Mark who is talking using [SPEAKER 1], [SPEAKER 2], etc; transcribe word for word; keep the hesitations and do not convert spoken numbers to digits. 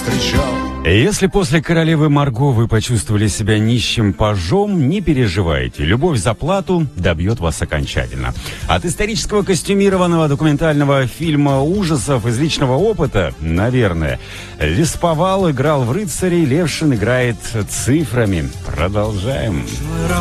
[SPEAKER 1] встречал.
[SPEAKER 2] Если после «Королевы Марго» вы почувствовали себя нищим пажом, не переживайте. «Любовь за плату» добьет вас окончательно. От исторического костюмированного документального фильма ужасов из личного опыта, наверное, Лесповал играл в «Рыцаре», Левшин играет цифрами. Продолжаем.